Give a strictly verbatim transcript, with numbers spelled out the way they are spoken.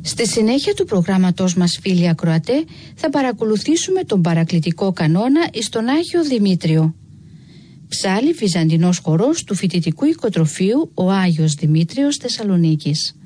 Στη συνέχεια του προγράμματός μας, φίλοι ακροατέ, θα παρακολουθήσουμε τον παρακλητικό κανόνα εις τον Άγιο Δημήτριο. Ψάλλει βυζαντινός χορός του φοιτητικού οικοτροφείου ο Άγιος Δημήτριος Θεσσαλονίκης.